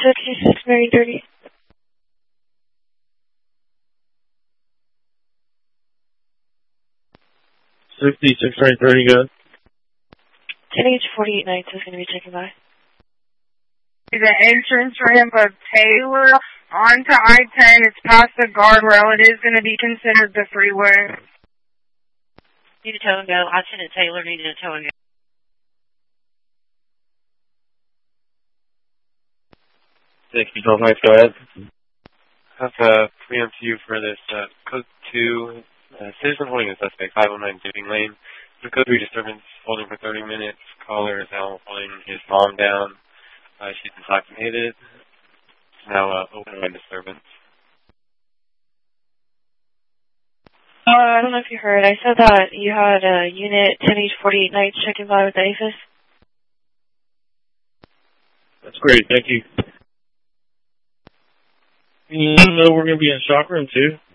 66 Mary 30. 66 Mary 30, go. 10H48 Nights is going to be taken by. The entrance ramp of Taylor onto I-10. It's past the guardrail. It is going to be considered the freeway. Need a tow and go. I-10 at Taylor needed a tow and go. Thank you, Tom. Go ahead. I have a preempt you for this code 2. Citizen holding a suspect, 509 Dipping Lane. The code 3 disturbance holding for 30 minutes. Caller is now holding his mom down. She's intoxicated. It's now open line disturbance. I don't know if you heard. I said that you had a unit 10H48 Nights checking by with the APHIS. That's great, thank you. You know we're going to be in shock room 2.